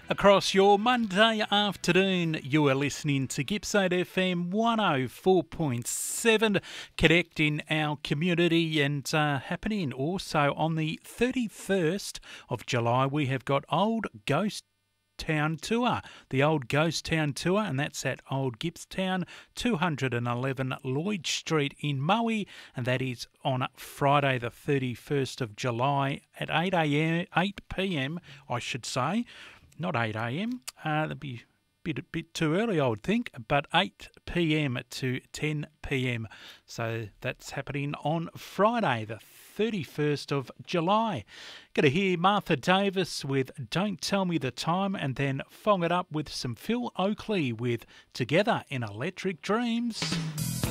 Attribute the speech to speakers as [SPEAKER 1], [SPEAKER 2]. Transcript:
[SPEAKER 1] Across your Monday afternoon, you are listening to Gippsland FM 104.7, connecting our community and happening also on the 31st of July. We have got Old Ghost Town Tour, the Old Ghost Town Tour, and that's at Old Gippstown, 211 Lloyd Street in Maui, and that is on Friday the 31st of July at 8 p.m, I should say. Not 8 a.m, that'd be a bit too early, I would think, but 8 p.m. to 10 p.m. So that's happening on Friday, the 31st of July. Going to hear Martha Davis with Don't Tell Me the Time, and then fong it up with some Phil Oakley with Together in Electric Dreams.